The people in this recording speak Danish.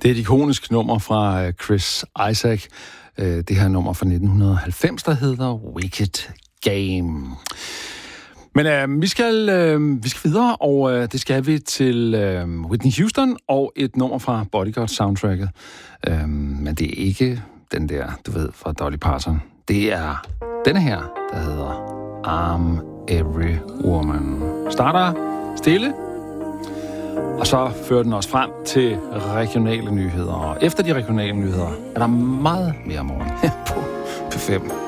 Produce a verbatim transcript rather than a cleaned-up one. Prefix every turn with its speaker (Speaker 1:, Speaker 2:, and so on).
Speaker 1: Det er et ikonisk nummer fra Chris Isaak. Det her nummer fra nitten halvfems, der hedder Wicked Game. Men øh, vi, skal, øh, vi skal videre, og øh, det skal vi til øh, Whitney Houston og et nummer fra Bodyguard-soundtracket. Øh, men det er ikke den der, du ved, fra Dolly Parton. Det er denne her, der hedder I'm Every Woman. Starter stille, og så fører den os frem til regionale nyheder. Og efter de regionale nyheder er der meget mere morgen her på P fem.